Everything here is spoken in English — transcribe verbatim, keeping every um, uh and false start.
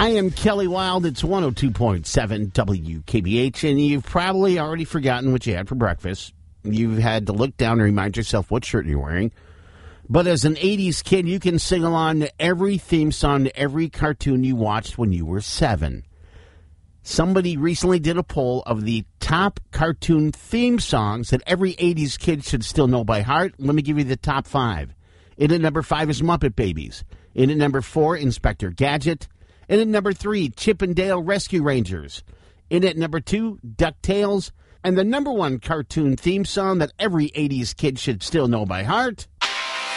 I am Kelly Wild. It's one oh two point seven W K B H, and you've probably already forgotten what you had for breakfast. You've had to look down and remind yourself what shirt you're wearing. But as an eighties kid, you can sing along to every theme song to every cartoon you watched when you were seven. Somebody recently did a poll of the top cartoon theme songs that every eighties kid should still know by heart. Let me give you the top five. In at number five is Muppet Babies. In at number four, Inspector Gadget. In at number three, Chip and Dale Rescue Rangers. In at number two, DuckTales. And the number one cartoon theme song that every eighties kid should still know by heart